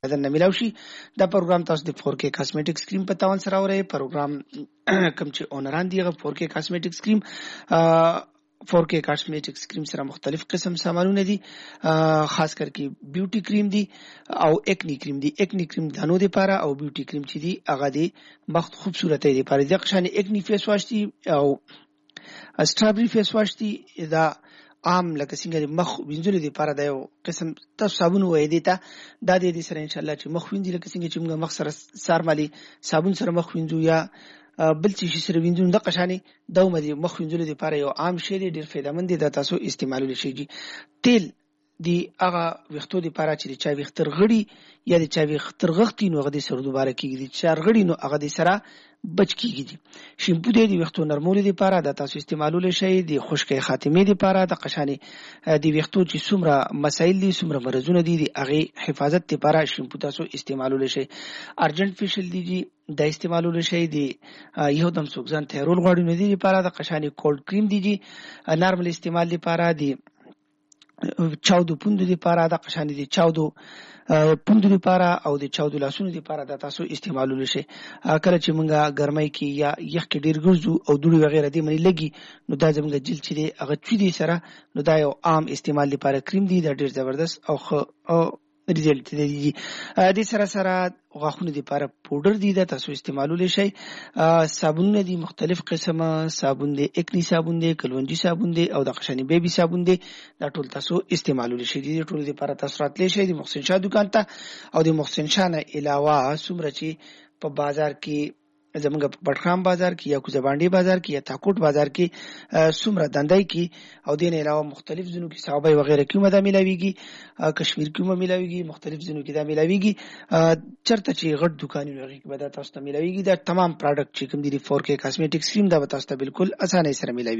بدن نه ملاوي شي. دا پروګرام تاسو د 4K کاسمیټکس کریم په تاوان سره اورئ. پروګرام کوم چې اونران دی 4K کاسمیټکس کریم 4K کاسمیټکس کریم سره مختلف قسم سامانونه دي، خاص کر کې بیوټي کریم دي او اکنی کریم دي. اکنی کریم دانو لپاره او بیوټي کریم چې دي هغه دي مخ خوبصورتۍ لپاره. د قشان اکنی فیس واش دي او استرابری فیس واش دي. دا عام لکه څنګه مخ وینځلو لپاره دا یو قسم تاسو صابون وای دی ته دا دې سره ان شاء الله چې مخ وینځي لکه څنګه چې موږ مخ سره سارمالي صابون سره مخ وینځو یا بل څه سره وینځو د قشاني دومره دی مخ وینځلو لپاره یو عام شی دی، ډیر فایدمن دی. دا تاسو استعمالول شي. تیل دی هغه وختو لپاره چې چا وختر غړي یا د چا وختر غختي نو هغه د سر دوباره کیږي، چار غړي نو هغه د سره بچ کیږي. شیمپو دی وختو نرمولو لپاره دا تاسو استعمالول شي. د خشکې خاتمه لپاره د قشاني د وختو چې څومره مسایل دي څومره مرزونه دي هغه حفاظت لپاره شیمپو تاسو استعمالول شي. ارجنټ فیشل دی دا استعمالول شي. دی یو دم سوګزان تیرول غواړي نو دی لپاره د قشاني کولډ کریم دی نارمل استعمال لپاره دی. چاودو پوندو لپاره د قشاني دی چاودو پوندو لپاره او د چاودو لاسونو لپاره د تاسو استعمالول شي. کله چې مونږه ګرمای کې یا یخ کې ډیر ګرځو او دوړي وغیرہ دی منی لګي نو دا زموږ جلد چې دی هغه چوي دي سره نو دا یو عام استعمال لپاره کریم دی. دا ډیر زبردست او ریزلټ دی. د سره سره غاښونو لپاره پودر دی دا تاسو استعمالول شي. صابون دی مختلف قسمه صابون دی، اکنی صابون دی، کلونجی صابون دی او د قشنی بیبي صابون دی. دا ټول تاسو استعمالول شي. دي ټول لپاره تاسو راتلی شي د محسن شاه دکان ته او د محسن شاه نه علاوه څومره چې په بازار کې زمونږ په پټخام بازار کې یا کوزبانډي بازار کې یا تاکوټ بازار کې څومره دندای کې او دین علاوه مختلف ځینو کې صحابه وغیرہ کې مده ملاويږي، کشمیر کې ملاويږي، مختلف ځینو کې دا ملاويږي. چرته چې غټ دکانونه لري کې به تاسو ته ملاويږي. دا تمام پروډکټ چې کوم دي 4K کاسمیټکس کریم دا به تاسو ته بالکل اسانه سره ملاوي.